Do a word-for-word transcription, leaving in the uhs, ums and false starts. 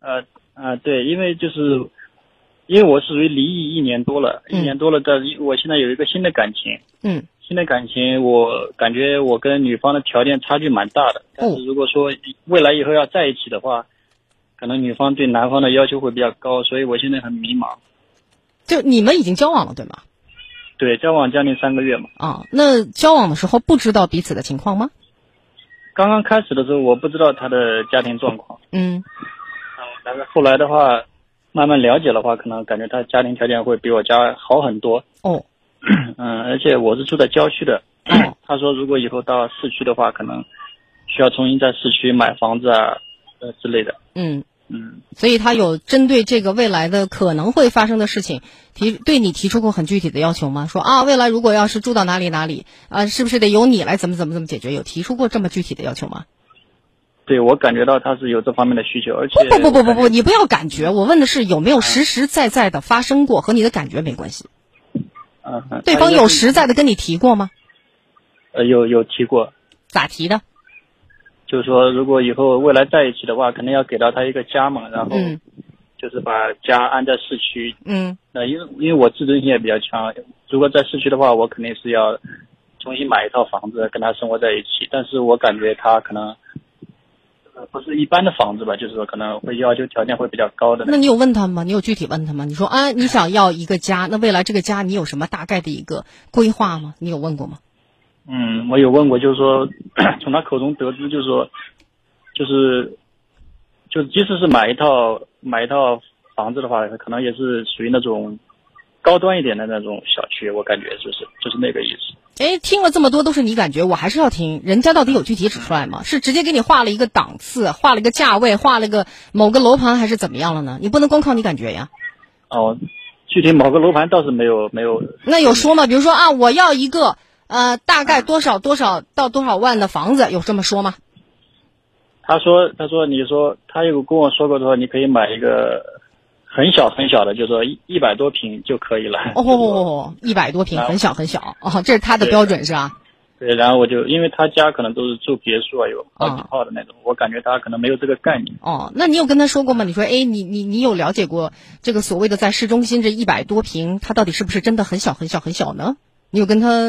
呃呃，对，因为就是因为我是属于离异一年多了， 嗯、 一年多了，但我现在有一个新的感情， 嗯， 新的感情，我感觉我跟女方的条件差距蛮大的，但是如果说未来以后要在一起的话，可能女方对男方的要求会比较高，所以我现在很迷茫。 就你们已经交往了，对吗？ 对，交往将近三个月嘛。 啊，那交往的时候不知道彼此的情况吗？ 刚刚开始的时候我不知道他的家庭状况， 嗯， 但是后来的话，慢慢了解的话，可能感觉他家庭条件会比我家好很多。 哦， 嗯，而且我是住在郊区的。 哦， 他说如果以后到市区的话，可能需要重新在市区买房子啊，呃之类的。 嗯嗯， 所以他有针对这个未来的可能会发生的事情，提对你提出过很具体的要求吗？说啊，未来如果要是住到哪里哪里啊，是不是得由你来怎么怎么怎么解决？有提出过这么具体的要求吗？ 对，我感觉到他是有这方面的需求，而且不不不不不，你不要感觉，我问的是有没有实实在在的发生过，和你的感觉没关系。 嗯，嗯对方有实在的跟你提过吗？ 呃，有有提过。 咋提的？ 就是说，如果以后未来在一起的话，肯定要给到他一个家嘛，然后嗯就是把家安在市区。 嗯那因为因为我自尊心也比较强，如果在市区的话，我肯定是要重新买一套房子跟他生活在一起。但是我感觉他可能呃不是一般的房子吧，就是说可能会要求条件会比较高的。 那你有问他吗？你有具体问他吗？你说啊，你想要一个家，那未来这个家你有什么大概的一个规划吗？你有问过吗？ 嗯，我有问过，就是说从他口中得知，就是说就是就即使是买一套买一套房子的话，可能也是属于那种高端一点的那种小区，我感觉就是就是那个意思。 哎，听了这么多都是你感觉，我还是要听人家到底有具体指出来吗？是直接给你画了一个档次，画了一个价位，画了个某个楼盘，还是怎么样了呢？你不能光靠你感觉呀。 哦，具体某个楼盘倒是没有没有。 那有说吗？比如说啊，我要一个呃大概多少多少到多少万的房子，有这么说吗？ 他说他说你说他有跟我说过说你可以买一个很小很小的，就是说一一百多平就可以了。 哦，一百多平，很小很小哦，这是他的标准是吧？ 对，然后我就因为他家可能都是住别墅啊，有好几套的那种，我感觉他可能没有这个概念。 哦，那你有跟他说过吗？你说，哎，你你你有了解过这个所谓的在市中心这一百多平，它到底是不是真的很小很小很小呢？你有跟他